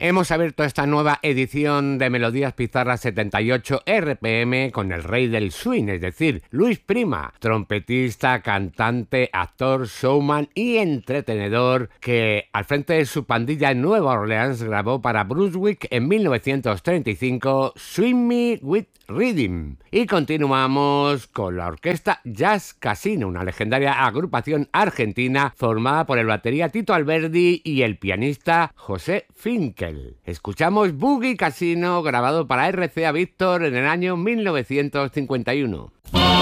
Hemos abierto esta nueva edición de Melodías Pizarra 78 RPM con el rey del swing, es decir, Luis Prima, trompetista, cantante, actor, showman y entretenedor que al frente de su pandilla en Nueva Orleans grabó para Brunswick en 1935 Swing Me With Rhythm. Y continuamos con la orquesta Jazz Casino, una legendaria agrupación argentina formada por el batería Tito Alberdi y el pianista José Finkel. Escuchamos Boogie Casino, grabado para RCA Víctor en el año 1951.